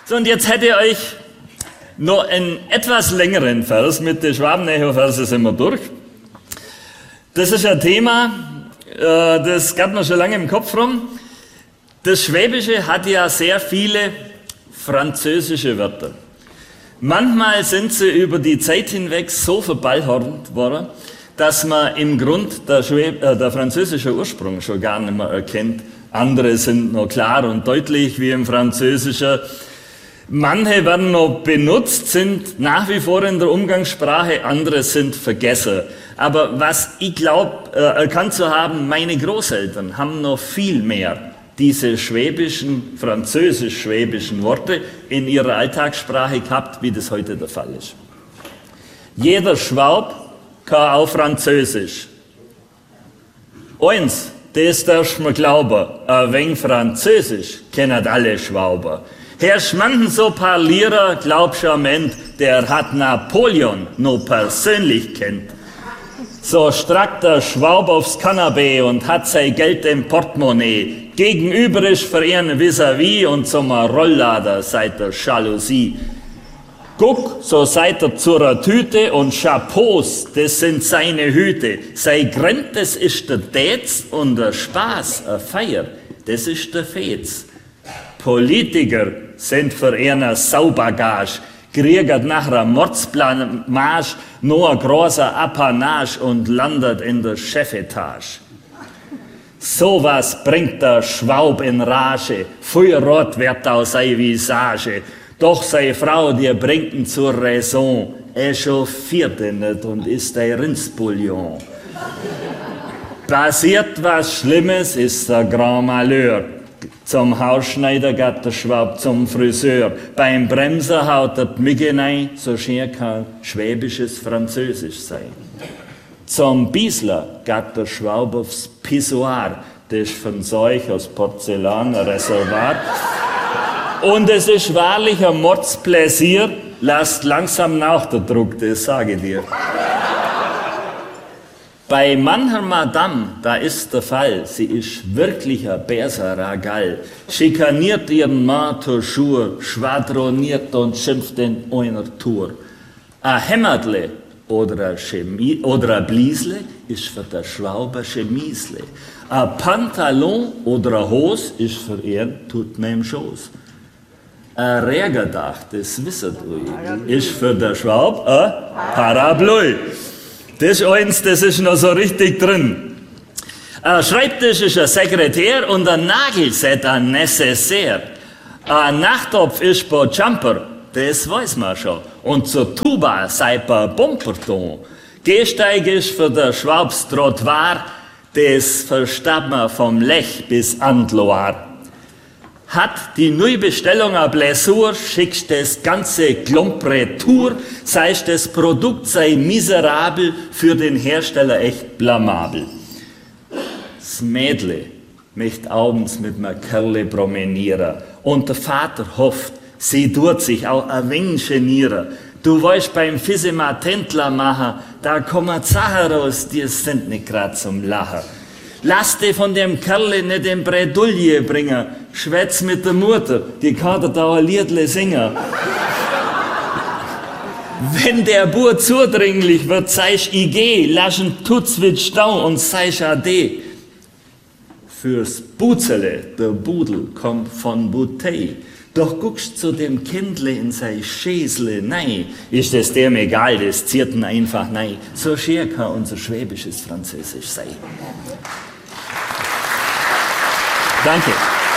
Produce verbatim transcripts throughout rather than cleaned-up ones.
So, und jetzt hätte ich euch noch einen etwas längeren Vers. Mit den Schwabenecho-Versen sind wir durch. Das ist ein Thema, das geht mir schon lange im Kopf rum. Das Schwäbische hat ja sehr viele französische Wörter. Manchmal sind sie über die Zeit hinweg so verballhornt worden, dass man im Grund der, Schwäb äh, der französische Ursprung schon gar nicht mehr erkennt. Andere sind noch klar und deutlich wie im Französischen. Manche werden noch benutzt, sind nach wie vor in der Umgangssprache, andere sind vergessen. Aber was ich glaube, äh, erkannt zu haben, meine Großeltern haben noch viel mehr diese schwäbischen, französisch-schwäbischen Worte in ihrer Alltagssprache gehabt, wie das heute der Fall ist. Jeder Schwab kann auch Französisch. Eins, das darfst du mir glauben, ein wenig Französisch kennen alle Schwaber. Herr Schmanden so parlieren, glaubst du am Ende, der hat Napoleon noch persönlich kennt. So strackt der Schwab aufs Kanapee und hat sein Geld im Portemonnaie. Gegenüber ist für ihn vis-à-vis und zum Rolllader seit der Jalousie. Guck, so seid er zur Tüte und Chapeaus, das sind seine Hüte. Sein Grund, das ist der Dätz und der Spaß, eine Feier, das ist der Fetz. Politiker sind für ihn Saubagage, kriegt nach einer Mordsblamage nur ein großer Apanage und landet in der Chefetage. So was bringt der Schwab in Rage, Feuerrot wird aus seine Visage. Doch seine Frau, die bringt ihn zur Raison, er chauffiert ihn nicht und isst ein Rindsbouillon. Passiert was Schlimmes, ist der Grand Malheur. Zum Hausschneider geht der Schwab zum Friseur. Beim Bremser haut er die Migge rein, so schön kann schwäbisches Französisch sein. Zum Biesler geht der Schwab aufs Pissoir. Das ist von Seuch aus Porzellan, ein Reservat. Und es ist wahrlich ein Mordspläsier, lasst langsam nach der Druck, das sage ich dir. Bei mancher Madame, da ist der Fall, sie ist wirklich ein Berserer Gall, schikaniert ihren Mann toujours, schwadroniert und schimpft in einer Tour. Ein Hämmertle oder ein, Chemie, oder ein Bliesle ist für der Schwauber Chemisle. Ein Pantalon oder eine Hose ist für ihn tut mir im Schoß. Ein Rägerdach, das wisst ihr, ist für den Schwab ein Parapluie. Das ist eins, das ist noch so richtig drin. Ein Schreibtisch ist ein Sekretär und ein Nagelset ein Necessaire. Ein Nachttopf ist bei Jumper, das weiß man schon. Und zur Tuba sei bei Bomperton. Gehsteig ist für den Schwabs Trottoir, das versteht man vom Lech bis an die Loire. Hat die neue Bestellung eine Blessur, schickst das ganze Klump retour, sei das Produkt sei miserabel, für den Hersteller echt blamabel. Das Mädle möchte abends mit einem Kerle promenieren und der Vater hofft, sie tut sich auch ein wenig genieren. Du weißt, beim Fissima Tentler machen, da kommen Sachen raus, die sind nicht grad zum Lachen. Lass dich von dem Kerle nicht in Bredouille bringen. Schwätz mit der Mutter, die kann dir da ein Liedle singen. Wenn der Bub zudringlich wird, zeig ich geh, lass ihn tut's mit Stau und zeig ade. Fürs Buzele, der Budel kommt von Bouteille. Doch guckst zu dem Kindle in sein Schäsle, nein, ist es dem egal, das zieht ihn einfach nein. So schier kann unser schwäbisches Französisch sein. Danke.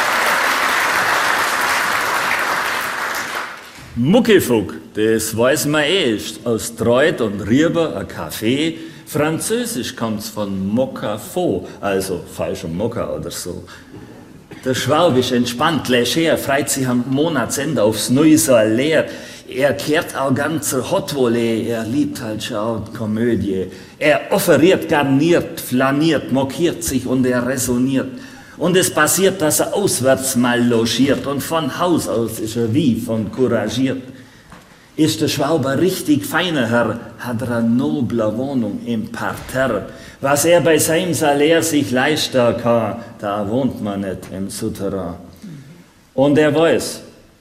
Muckifug, das weiß man eh, ist aus Treut und Rieber ein Kaffee. Französisch kommt's von Mokafo, also falscher Mokka oder so. Der Schwab ist entspannt, leger, freut sich am Monatsende aufs Neue so leer. Er kehrt auch ganz Hot Volley, er liebt halt schon Komödie. Er offeriert, garniert, flaniert, mokiert sich und er resoniert. Und es passiert, dass er auswärts mal logiert und von Haus aus ist er wie von couragiert. Ist der Schwauber richtig feiner Herr, hat er eine noble Wohnung im Parterre. Was er bei seinem Salär sich leisten kann, da wohnt man nicht im Souterrain. Und er weiß,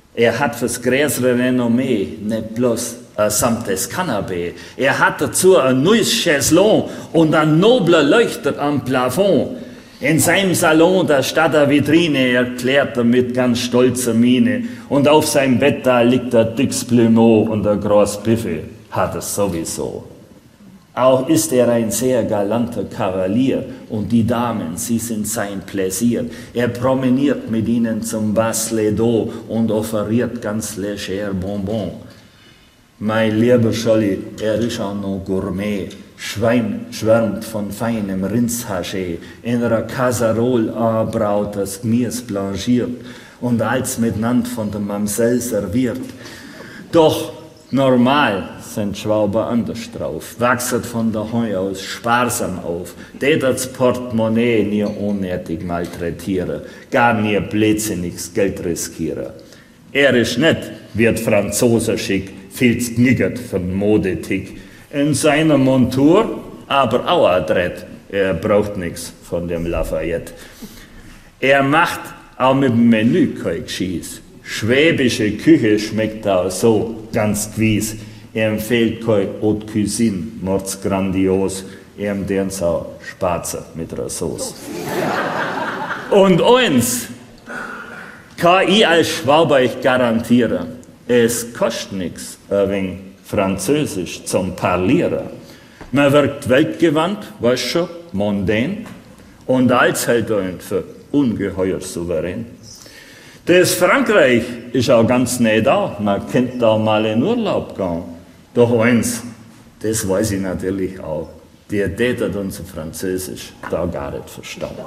Er hat fürs größere Renommee nicht bloß ein samtes Kanapee. Er hat dazu ein neues Chaiselon und ein nobler Leuchter am Plafond. In seinem Salon, da statt der Vitrine, erklärt er mit ganz stolzer Miene. Und auf seinem Bett, da liegt der dickes Plumeau und der groß Biffe hat es sowieso. Auch ist er ein sehr galanter Kavalier und die Damen, sie sind sein Pläsier. Er promeniert mit ihnen zum Bas-les-Dos und offeriert ganz leger Bonbon. Mein lieber Scholli, er ist auch noch Gourmet, Schwein schwärmt von feinem Rindshaché, in einer Kasserole anbraut das Gemüse blanchiert und als miteinander von der Mamsell serviert. Doch normal sind Schwauber anders drauf, wachset von daheim aus sparsam auf, tät das Portemonnaie nie unnötig malträtieren, gar nie blödsinniges Geld riskieren. Er ist nicht, wird Franzose schick, viel zniggert vom Modetick. In seiner Montur aber auch adrett, er braucht nix von dem Lafayette. Er macht auch mit dem Menü kein Geschieß. Schwäbische Küche schmeckt auch so ganz gewiss. Er empfiehlt kein Haute Cuisine, mords grandios. Er empfiehlt auch Spatzen mit einer Sauce. Und eins kann ich als Schwaber euch garantieren, es kostet nix, ein wenig Französisch zum Parlieren. Man wirkt weltgewandt, weißt schon, mondän, und als hält einen für ungeheuer souverän. Das Frankreich ist auch ganz nah da, man könnte da mal in Urlaub gehen. Doch eins, das weiß ich natürlich auch, die tätet unser Französisch da gar nicht verstanden.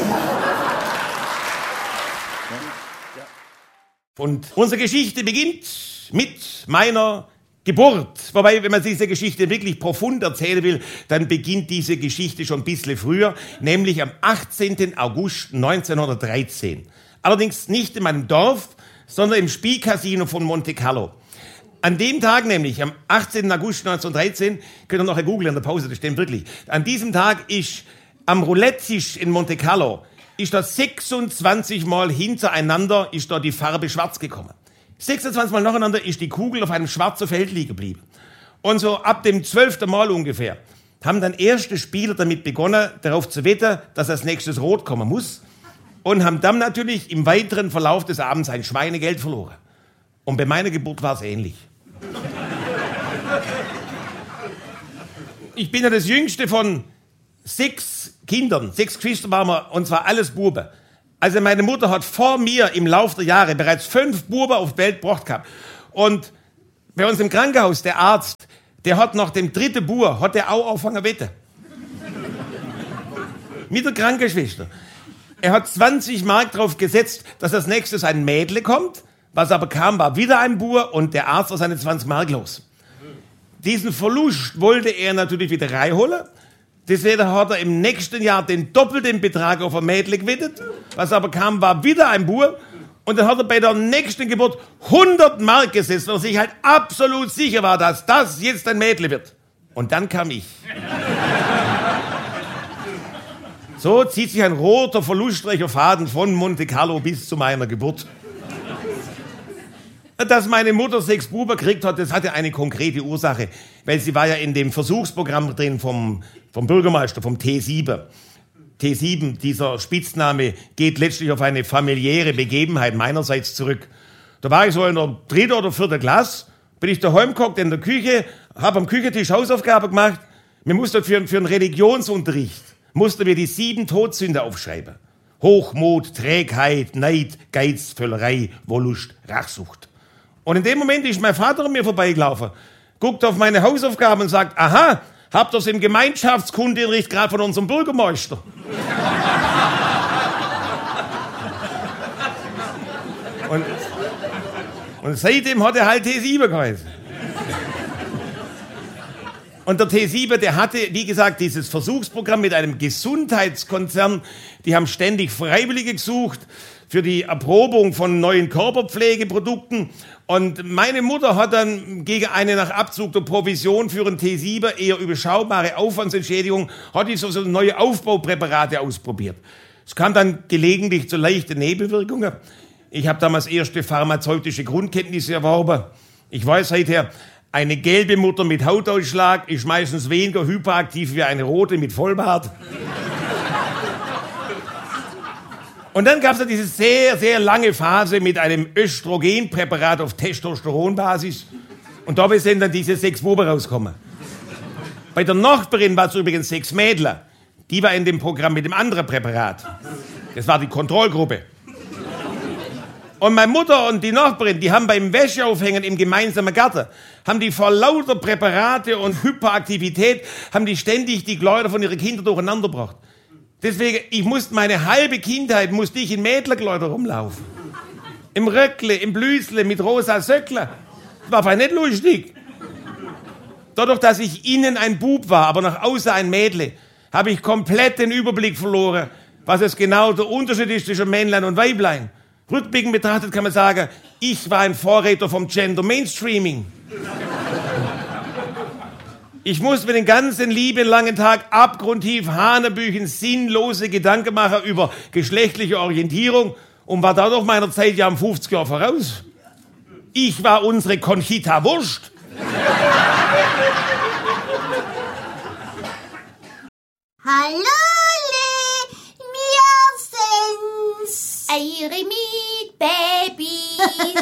Und unsere Geschichte beginnt mit meiner Geburt. Wobei, wenn man diese Geschichte wirklich profund erzählen will, dann beginnt diese Geschichte schon ein bisschen früher, nämlich am achtzehnten August neunzehnhundertdreizehn. Allerdings nicht in meinem Dorf, sondern im Spielcasino von Monte Carlo. An dem Tag nämlich, am achtzehnten August neunzehnhundertdreizehn, könnt ihr noch googeln in der Pause, das stimmt wirklich, an diesem Tag ist am Roulette-Tisch in Monte Carlo ist da sechsundzwanzig Mal hintereinander ist da die Farbe schwarz gekommen. sechsundzwanzig Mal nacheinander ist die Kugel auf einem schwarzen Feld liegen geblieben. Und so ab dem zwölften Mal ungefähr haben dann erste Spieler damit begonnen, darauf zu wetten, dass als nächstes Rot kommen muss. Und haben dann natürlich im weiteren Verlauf des Abends ein Schweinegeld verloren. Und bei meiner Geburt war es ähnlich. Ich bin ja das jüngste von sechs Kindern, sechs Geschwister waren wir, und zwar alles Buben. Also meine Mutter hat vor mir im Lauf der Jahre bereits fünf Buben auf die Welt gebracht gehabt. Und bei uns im Krankenhaus, der Arzt, der hat nach dem dritten Bub, hat der auch angefangen zu wetten. Mit der Krankenschwester. Er hat zwanzig Mark drauf gesetzt, dass als nächstes ein Mädle kommt. Was aber kam, war wieder ein Bub und der Arzt war seine zwanzig Mark los. Diesen Verlust wollte er natürlich wieder reinholen. Deswegen hat er im nächsten Jahr den doppelten Betrag auf ein Mädle gewettet. Was aber kam, war wieder ein Bub. Und dann hat er bei der nächsten Geburt hundert Mark gesetzt, weil er sich halt absolut sicher war, dass das jetzt ein Mädle wird. Und dann kam ich. So zieht sich ein roter, verlustreicher Faden von Monte Carlo bis zu meiner Geburt. Dass meine Mutter sechs Buben gekriegt hat, das hatte eine konkrete Ursache. Weil sie war ja in dem Versuchsprogramm drin vom, vom Bürgermeister, vom T sieben. T sieben, dieser Spitzname, geht letztlich auf eine familiäre Begebenheit meinerseits zurück. Da war ich so in der dritten oder vierten Klasse, bin ich daheim gehockt in der Küche, habe am Küchentisch Hausaufgaben gemacht. Wir mussten für, für einen Religionsunterricht, mussten wir die sieben Todsünden aufschreiben. Hochmut, Trägheit, Neid, Geiz, Völlerei, Wollust, Rachsucht. Und in dem Moment ist mein Vater an mir vorbeigelaufen, guckt auf meine Hausaufgaben und sagt, aha, habt ihr es im Gemeinschaftskundeunterricht gerade von unserem Bürgermeister? und, und seitdem hat er halt T sieben geheißen. Und der T sieben, der hatte, wie gesagt, dieses Versuchsprogramm mit einem Gesundheitskonzern. Die haben ständig Freiwillige gesucht für die Erprobung von neuen Körperpflegeprodukten. Und meine Mutter hat dann gegen eine nach Abzug der Provision für ein T sieben eher überschaubare Aufwandsentschädigung, hat die so, so neue Aufbaupräparate ausprobiert. Es kam dann gelegentlich zu leichten Nebenwirkungen. Ich habe damals erste pharmazeutische Grundkenntnisse erworben. Ich weiß seither, eine gelbe Mutter mit Hautausschlag ist meistens weniger hyperaktiv wie eine rote mit Vollbart. Und dann gab es ja diese sehr, sehr lange Phase mit einem Östrogenpräparat auf Testosteronbasis. Und dabei sind dann diese sechs Buben rausgekommen. Bei der Nachbarin war es übrigens sechs Mädler. Die war in dem Programm mit dem anderen Präparat. Das war die Kontrollgruppe. Und meine Mutter und die Nachbarin, die haben beim Wäscheaufhängen im gemeinsamen Garten, haben die vor lauter Präparate und Hyperaktivität, haben die ständig die Kleider von ihren Kindern durcheinander gebracht. Deswegen, ich musste meine halbe Kindheit, musste ich in Mädlerkleider rumlaufen. Im Röckle, im Blüsle, mit rosa Söckle. Das war einfach nicht lustig. Dadurch, dass ich innen ein Bub war, aber nach außen ein Mädle, habe ich komplett den Überblick verloren, was es genau der Unterschied ist zwischen Männlein und Weiblein. Rückblickend betrachtet kann man sagen, ich war ein Vorreiter vom Gender Mainstreaming. Ich musste mir den ganzen lieben langen Tag abgrundtief hanebüchen sinnlose Gedanken machen über geschlechtliche Orientierung und war dadurch meiner Zeit ja um fünfzig Jahre voraus. Ich war unsere Conchita Wurst. Hallo, wir sind's. Eure Mietbabys.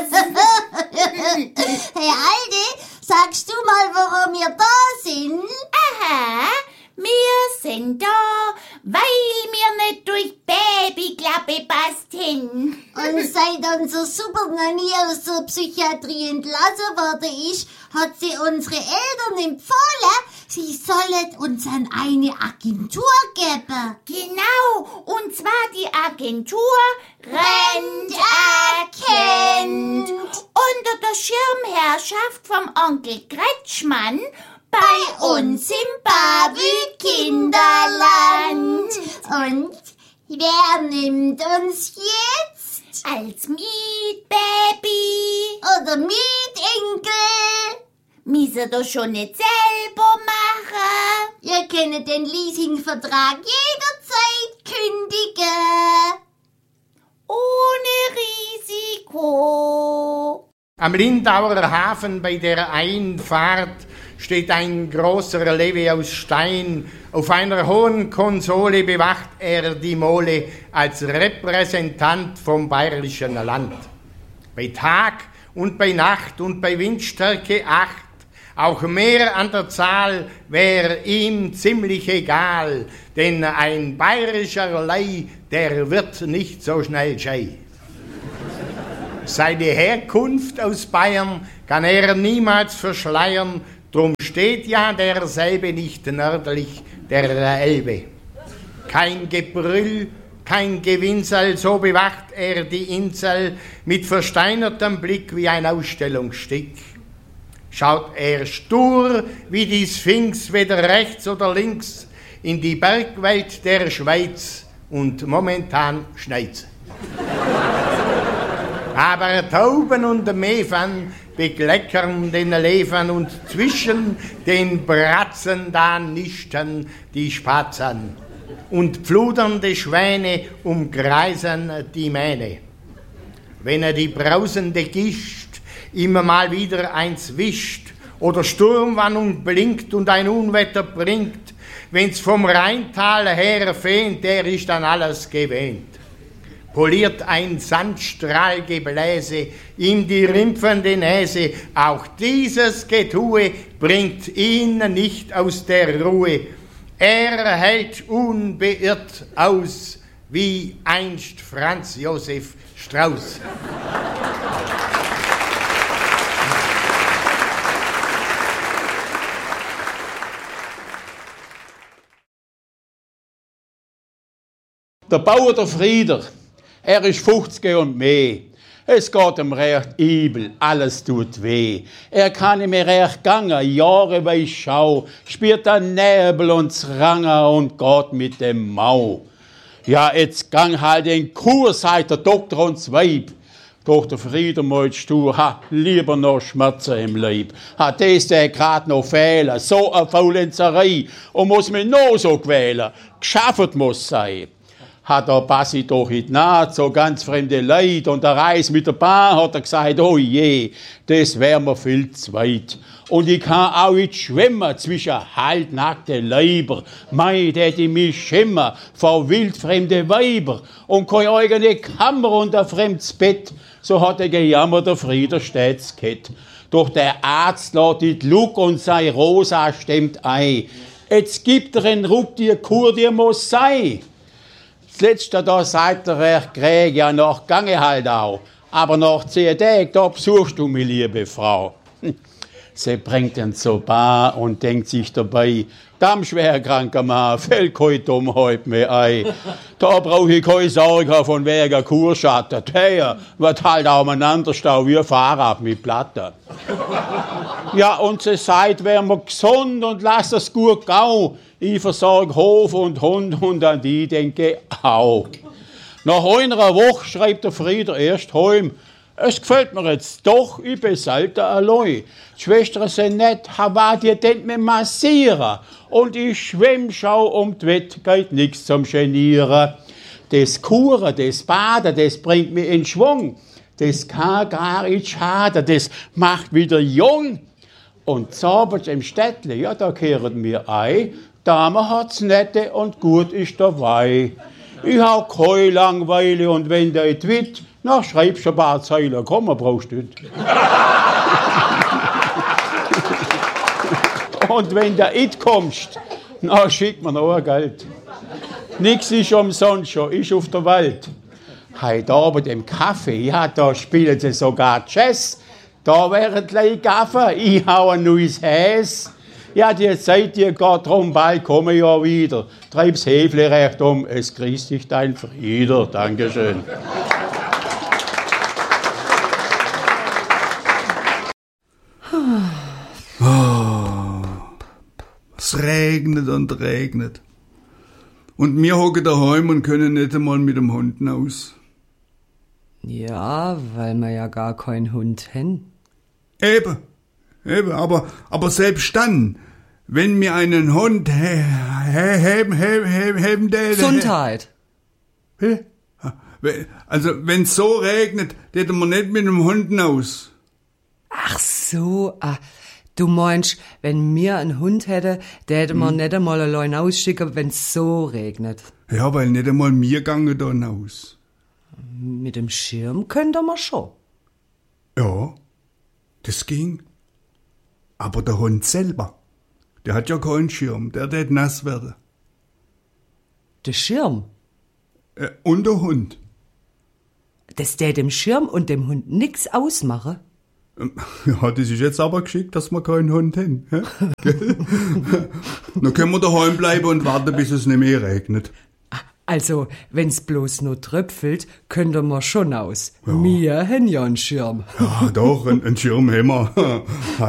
Hey, Alde, sagst du mal, warum wir da sind? Aha, wir sind da, weil wir nicht durch Babyklappe passt hin. Und seit unser Super noch nie aus der Psychiatrie entlassen worden ist, hat sie unsere Eltern empfohlen, sie sollen uns an eine Agentur geben. Genau, und zwar die Agentur Rent erkennt. Unter der Schirmherrschaft vom Onkel Kretschmann bei uns im Bavü Kinderland. Und wer nimmt uns jetzt? Als Mietbaby. Oder Mietenkel? Müssen das schon nicht selber machen. Ihr könnt den Leasingvertrag jederzeit kündigen. Ohne Risiko. Am Lindauer Hafen bei der Einfahrt steht ein großer Levi aus Stein. Auf einer hohen Konsole bewacht er die Mole als Repräsentant vom bayerischen Land. Bei Tag und bei Nacht und bei Windstärke acht, auch mehr an der Zahl wär ihm ziemlich egal, denn ein bayerischer Lei, der wird nicht so schnell schei. Seine Herkunft aus Bayern kann er niemals verschleiern, drum steht ja derselbe nicht nördlich der Elbe. Kein Gebrüll, kein Gewinsel, so bewacht er die Insel mit versteinertem Blick wie ein Ausstellungsstück. Schaut er stur wie die Sphinx weder rechts oder links in die Bergwelt der Schweiz und momentan schneit's. Aber Tauben und Mefen bekleckern den Levern und zwischen den Bratzen da nischten die Spatzen und pfludernde Schwäne umkreisen die Mähne. Wenn er die brausende Gischt immer mal wieder eins wischt oder Sturmwarnung blinkt und ein Unwetter bringt, wenn's vom Rheintal her fehnt, der ist an alles gewöhnt. Poliert ein Sandstrahlgebläse ihm die rümpfende Näse, auch dieses Getue bringt ihn nicht aus der Ruhe. Er hält unbeirrt aus, wie einst Franz Josef Strauß. Der Bauer, der Frieder, er ist fünfzig und mehr. Es geht ihm recht übel, alles tut weh. Er kann nicht mehr recht gangen, Jahre weit schau, spürt den Nebel und Zranger und geht mit dem Mau. Ja, jetzt gang halt den Kurs, sagt der Doktor und das Weib. Doch der Frieder meinst du, ha, lieber noch Schmerzen im Leib. Ha, das der grad noch fehlen, so eine Faulenzerei. Und muss mich noch so quälen, geschafft muss sein. hat er Bassi doch in die Naht, so ganz fremde Leute. Und der Reis mit der Bahn hat er gesagt, oh je, das wär mir viel zu weit. Und ich kann auch nicht schwimmen zwischen halbnackte Leiber. Mei, der die mich schimmer vor wildfremde Weiber. Und keine eigene Kammer und ein fremdes Bett. So hat er gejammert, der Frieder stets kett. Doch der Arzt lädt die Luck und sei Rosa stemmt ein. Jetzt gibt er einen Ruck, die Kur, die muss sein. Das Letzte da sagt er, er krieg ja noch gange halt auch. Aber nach zehn Tagen, da besuchst du mich, liebe Frau. Sie bringt ihn zur Bar und denkt sich dabei, dem schwerkranker Mann fällt kein Dummheit mehr ein. Da brauche ich keine Sorge von wegen Kurschatten. Der wird halt auch umeinander stau wie ein Fahrrad mit Platte. Ja, und sie sagt, wär mir gesund und lass es gut gau. Ich versorge Hof und Hund und an die denke auch. Nach einer Woche schreibt der Frieder erst heim. Es gefällt mir jetzt doch, ich bin selten allein. Die Schwestern sind nett, hava die denn mit massieren. Und ich schwimm, schau um die Wette, geht nix zum Genieren. Das Kuren, das Baden, das bringt mich in Schwung. Das kann gar nicht schaden, das macht wieder jung. Und zaubert im Städtle, ja, da kehren wir ein. Dame hat's nette und gut ist dabei. Ich hab keine Langweile und wenn der twit, na, schreibst du ein paar Zeilen, komm, man brauchst du nicht. Und wenn du it kommst, na, schick mir noch ein Geld. Nix ist umsonst schon, ist auf der Welt. Heute Abend im Café, ja, da spielen sie sogar Jazz. Da wären gleich Gaffer, ich hau ein neues Häs. Ja, die Zeit, die geht drum, bald komme ich ja wieder. Treib's Häfle recht um, es grüßt dich dein Frieder. Dankeschön. Oh, es regnet und regnet. Und wir hocken daheim und können nicht einmal mit dem Hund aus. Ja, weil wir ja gar keinen Hund haben. Eben, eben, aber, aber selbst dann, wenn wir einen Hund haben, haben, haben, der... Gesundheit. Hä? Also, wenn es so regnet, täten wir nicht mit dem Hund aus. Ach so, ah, du meinst, wenn wir einen Hund hätten, der hätte man hm. nicht einmal allein ausschicken, wenn es so regnet. Ja, weil nicht einmal wir gangen da aus. Mit dem Schirm könnte man schon. Ja, das ging. Aber der Hund selber, der hat ja keinen Schirm, der wird nass werden. Der Schirm? Äh, und der Hund. Das der dem Schirm und dem Hund nix ausmachen? Ja, das ist jetzt aber geschickt, dass wir keinen Hund haben. Dann können wir daheim bleiben und warten, bis es nicht mehr regnet. Also, wenn's bloß nur tröpfelt, könnte man schon aus. Ja. Wir haben ja einen Schirm. Ja, doch, einen Schirm haben wir.